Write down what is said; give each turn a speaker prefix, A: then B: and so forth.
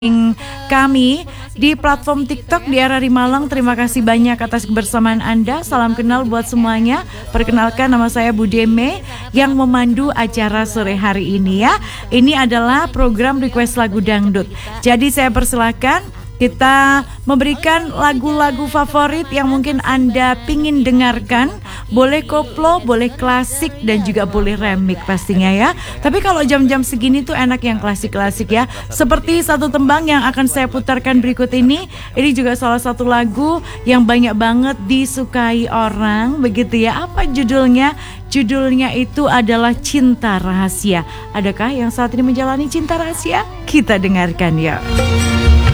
A: kami di platform TikTok di RRI Malang. Terima kasih banyak atas kebersamaan Anda. Salam kenal buat semuanya. Perkenalkan, nama saya Bu Deme yang memandu acara sore hari ini ya. Ini adalah program request lagu dangdut. Jadi saya persilakan kita memberikan lagu-lagu favorit yang mungkin Anda pingin dengarkan. Boleh koplo, boleh klasik, dan juga boleh remix pastinya ya. Tapi kalau jam-jam segini tuh enak yang klasik-klasik ya. Seperti satu tembang yang akan saya putarkan berikut ini. Ini juga salah satu lagu yang banyak banget disukai orang, begitu ya. Apa judulnya? Judulnya itu adalah Cinta Rahasia. Adakah yang saat ini menjalani cinta rahasia? Kita dengarkan ya.